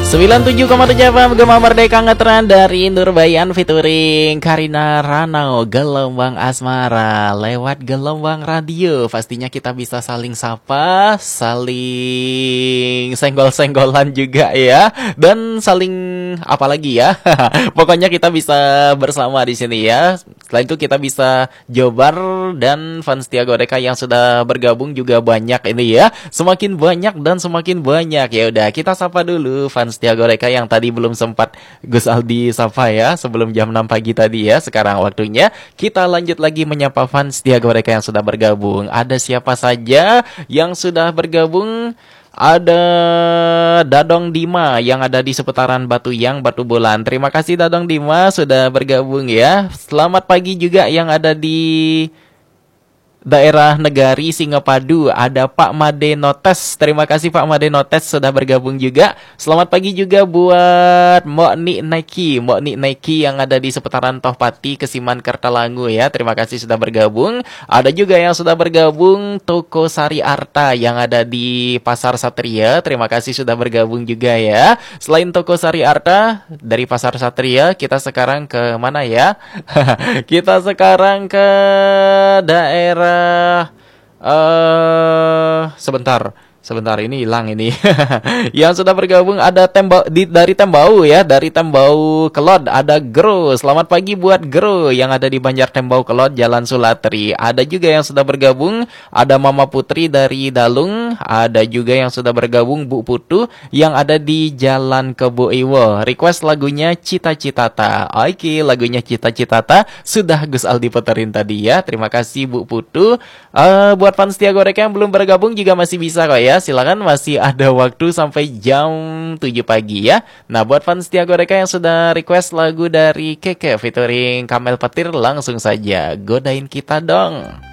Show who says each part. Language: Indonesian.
Speaker 1: 97,7 FM Gema Merdeka Ngetren dari Nurbayan featuring Karina Ranau. Gelombang Asmara lewat gelombang radio. Pastinya kita bisa saling sapa, saling senggol-senggolan juga ya, dan saling apalagi ya. Pokoknya kita bisa bersama di sini ya. Selain itu kita bisa jobar, dan fans Setia Godeka yang sudah bergabung juga banyak ini ya. Semakin banyak dan semakin banyak. Ya udah, kita sapa dulu fans Setia Godeka yang tadi belum sempat Gus Aldi sapa ya, sebelum jam 6 pagi tadi ya. Sekarang waktunya kita lanjut lagi menyapa fans Setia Godeka yang sudah bergabung. Ada siapa saja yang sudah bergabung? Ada Dadong Dima yang ada di seputaran Batu Yang, Batu Bolan. Terima kasih Dadong Dima sudah bergabung ya. Selamat pagi juga yang ada di daerah Negari Singapadu. Ada Pak Made Notes. Terima kasih Pak Made Notes sudah bergabung juga. Selamat pagi juga buat Mokni Naiki yang ada di seputaran Tohpati, Kesiman, Kertalangu ya. Terima kasih sudah bergabung. Ada juga yang sudah bergabung Toko Sari Arta yang ada di Pasar Satria. Terima kasih sudah bergabung juga ya. Selain Toko Sari Arta dari Pasar Satria, kita sekarang ke mana ya? Kita sekarang ke daerah sebentar ini hilang ini. Yang sudah bergabung ada dari Tembau ya, dari Tembau Kelod ada Gro. Selamat pagi buat Gro yang ada di Banjar Tembau Kelod, Jalan Sulatri. Ada juga yang sudah bergabung, ada Mama Putri dari Dalung, ada juga yang sudah bergabung Bu Putu yang ada di Jalan Kebo Iwo. Request lagunya Cita-Citata. Oke, lagunya Cita-Citata sudah Gus Aldi puterin tadi ya. Terima kasih Bu Putu. Buat fans Setia Godeka yang belum bergabung juga masih bisa kok ya. Silakan, masih ada waktu sampai jam 7 pagi ya. Nah, buat fans Setia Godeka yang sudah request lagu dari Keke featuring Kamel Petir, langsung saja godain kita dong.